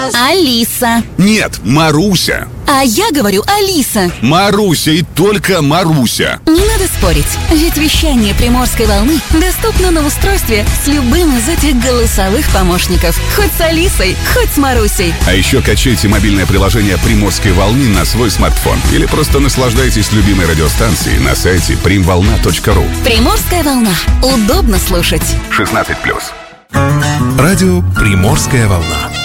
Алиса. Нет, Маруся. А я говорю Алиса. Маруся и только Маруся. Не надо спорить, ведь вещание Приморской волны доступно на устройстве с любым из этих голосовых помощников. Хоть с Алисой, хоть с Марусей. А еще качайте мобильное приложение Приморской волны на свой смартфон. Или просто наслаждайтесь любимой радиостанцией на сайте primvolna.ru. Приморская волна. Удобно слушать. 16+. Радио «Приморская волна».